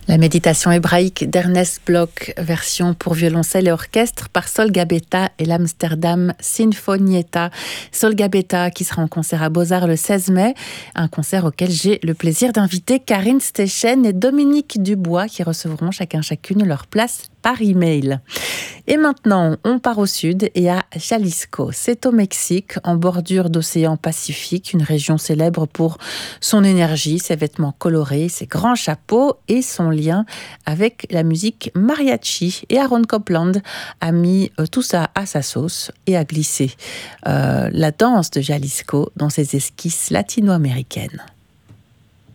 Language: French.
La méditation hébraïque d'Ernest Bloch, version pour violoncelle et orchestre par Sol Gabetta et l'Amsterdam Sinfonietta. Sol Gabetta qui sera en concert à Beaux-Arts le 16 mai, un concert auquel j'ai le plaisir d'inviter Karine Stechen et Dominique Dubois qui recevront chacune leur place par email. Et maintenant, on part au sud et à Jalisco. C'est au Mexique, en bordure d'océan Pacifique, une région célèbre pour son énergie, ses vêtements colorés, ses grands chapeaux et son lien avec la musique mariachi. Et Aaron Copland a mis tout ça à sa sauce et a glissé la danse de Jalisco dans ses esquisses latino-américaines.